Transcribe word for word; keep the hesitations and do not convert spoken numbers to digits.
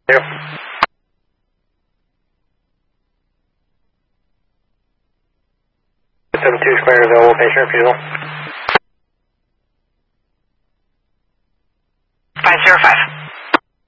Zero. seven two, explainer available, patient refusal. five zero five.